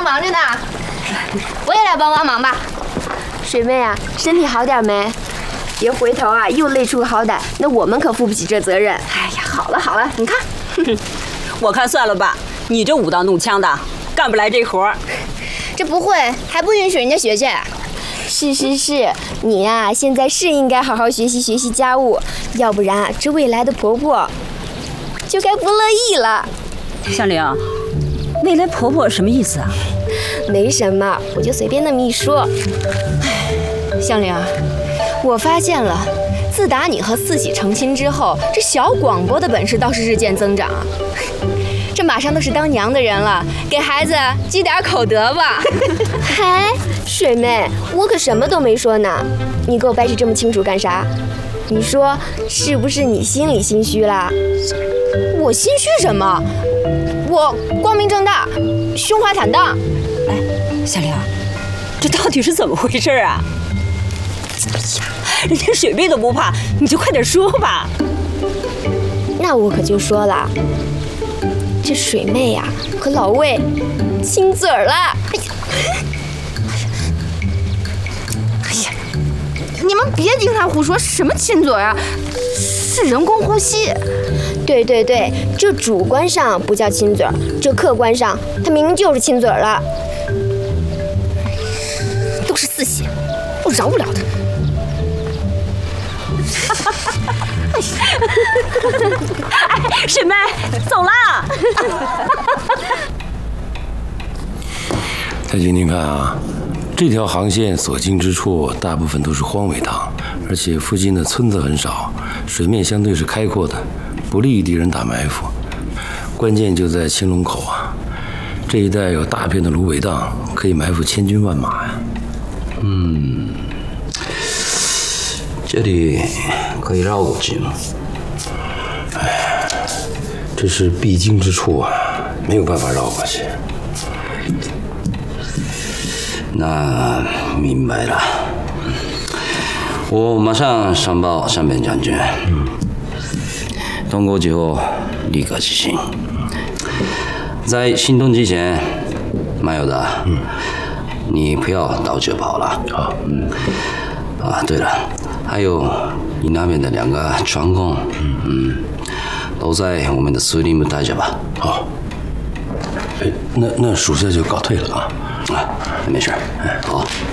忙着呢，我也来帮帮忙吧。 水妹啊，身体好点没？别回头啊，又累出个好歹，那我们可负不起这责任。 哎呀，好了好了，你看， 我看算了吧，你这舞刀弄枪的，干不来这活儿。 这不会还不允许人家学去？ 是，你呀，现在是应该好好学习家务，要不然这未来的婆婆就该不乐意了。 香菱，未来婆婆什么意思啊？ 没什么，我就随便那么一说。 香菱，我发现了，自打你和四喜成亲之后，这小广播的本事倒是日渐增长啊。这马上都是当娘的人了，给孩子积点口德吧。 嗨，水妹，我可什么都没说呢，你给我掰扯这么清楚干啥？你说是不是你心里心虚啦？ 我心虚什么？我光明正大，胸怀坦荡。 哎，小玲，这到底是怎么回事啊？哎呀，人家水妹都不怕，你就快点说吧。 那我可就说了，这水妹呀，和老魏亲嘴儿了。 哎呀，你们别经常胡说，什么亲嘴啊？是人工呼吸。 对，这主观上不叫亲嘴儿，这客观上他明明就是亲嘴儿了。 都是四喜，我饶不了他。 哎，水妹，走啦！ 太君，您看啊，这条航线所经之处大部分都是荒苇塘，而且附近的村子很少，水面相对是开阔的，不利于敌人打埋伏。关键就在青龙口啊，这一带有大片的芦苇荡，可以埋伏千军万马呀。 这里可以绕过去吗？ 哎，这是必经之处啊，没有办法绕过去。 那明白了，我马上上报上边将军。通过之后立刻执行。在行动之前，马有的，你不要到处跑了。 好， 对了，还有你那边的2个船工，都在我们的司令部待着吧。 好。哎，那属下就告退了啊。 没事，好。